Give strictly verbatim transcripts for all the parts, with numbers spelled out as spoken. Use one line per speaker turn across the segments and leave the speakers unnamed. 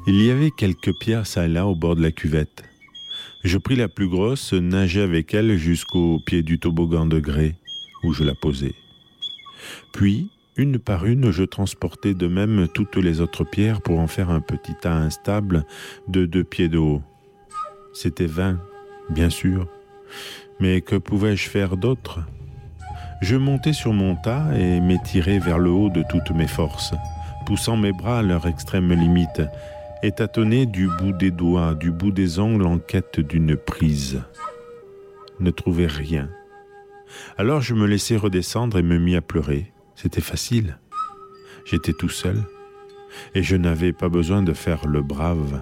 Il y avait quelques pierres çà et là au bord de la cuvette. Je pris la plus grosse, nageai avec elle jusqu'au pied du toboggan de grès, où je la posai. Puis, une par une, je transportai de même toutes les autres pierres pour en faire un petit tas instable de deux pieds de haut. C'était vain, bien sûr, mais que pouvais-je faire d'autre ? Je montai sur mon tas et m'étirai vers le haut de toutes mes forces, poussant mes bras à leur extrême limite, et tâtonnai du bout des doigts, du bout des ongles en quête d'une prise. Ne trouvai rien. Alors je me laissai redescendre et me mis à pleurer. C'était facile. J'étais tout seul et je n'avais pas besoin de faire le brave.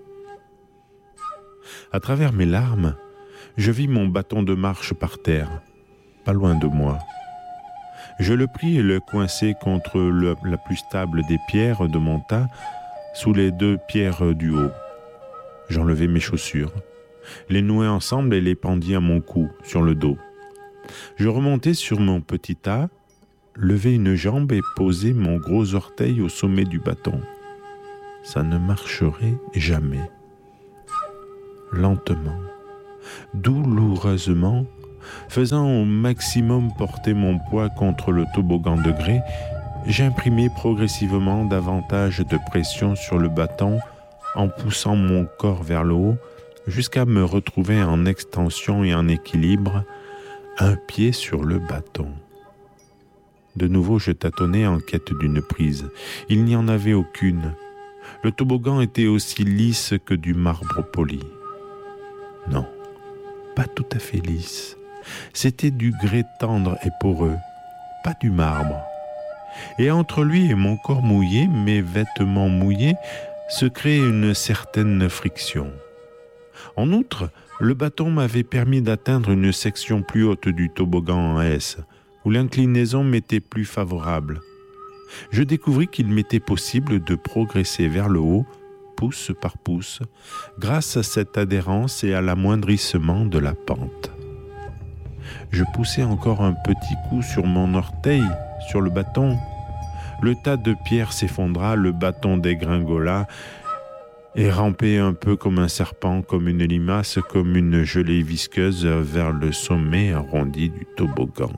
À travers mes larmes, je vis mon bâton de marche par terre, pas loin de moi. Je le pris et le coinçai contre le, la plus stable des pierres de mon tas, sous les deux pierres du haut. J'enlevai mes chaussures, les nouai ensemble et les pendis à mon cou, sur le dos. Je remontai sur mon petit tas, levai une jambe et posai mon gros orteil au sommet du bâton. Ça ne marcherait jamais. Lentement, douloureusement, faisant au maximum porter mon poids contre le toboggan de grès, j'imprimai progressivement davantage de pression sur le bâton en poussant mon corps vers le haut jusqu'à me retrouver en extension et en équilibre, un pied sur le bâton. De nouveau, je tâtonnais en quête d'une prise. Il n'y en avait aucune. Le toboggan était aussi lisse que du marbre poli. Non, pas tout à fait lisse. C'était du grès tendre et poreux, pas du marbre. Et entre lui et mon corps mouillé, mes vêtements mouillés, se créait une certaine friction. En outre, le bâton m'avait permis d'atteindre une section plus haute du toboggan en S, où l'inclinaison m'était plus favorable. Je découvris qu'il m'était possible de progresser vers le haut, pouce par pouce, grâce à cette adhérence et à l'amoindrissement de la pente. Je poussai encore un petit coup sur mon orteil, sur le bâton. Le tas de pierres s'effondra, le bâton dégringola et rampait un peu comme un serpent, comme une limace, comme une gelée visqueuse vers le sommet arrondi du toboggan.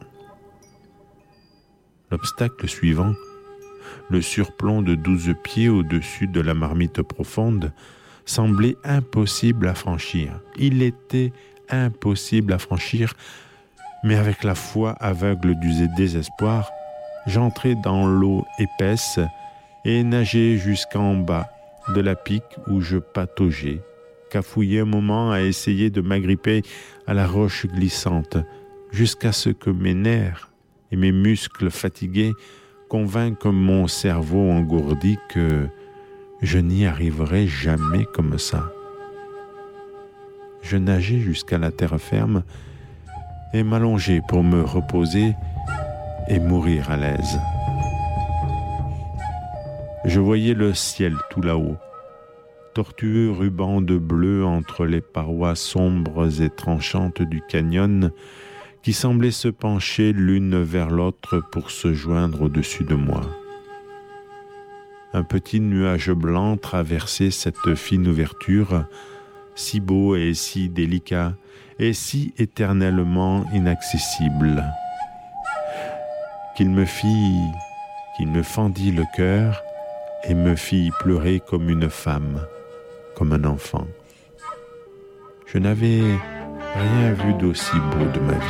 L'obstacle suivant, le surplomb de douze pieds au-dessus de la marmite profonde, semblait impossible à franchir. Il était impossible à franchir, mais avec la foi aveugle du désespoir, j'entrai dans l'eau épaisse et nageai jusqu'en bas de la pique où je pataugeais, cafouillai un moment à essayer de m'agripper à la roche glissante, jusqu'à ce que mes nerfs et mes muscles fatigués convainquent mon cerveau engourdi que je n'y arriverai jamais comme ça. Je nageai jusqu'à la terre ferme et m'allongeai pour me reposer et mourir à l'aise. Je voyais le ciel tout là-haut, tortueux ruban de bleu entre les parois sombres et tranchantes du canyon qui semblaient se pencher l'une vers l'autre pour se joindre au-dessus de moi. Un petit nuage blanc traversait cette fine ouverture, si beau et si délicat, et si éternellement inaccessible, qu'il me fit, qu'il me fendit le cœur et me fit pleurer comme une femme, comme un enfant. Je n'avais rien vu d'aussi beau de ma vie.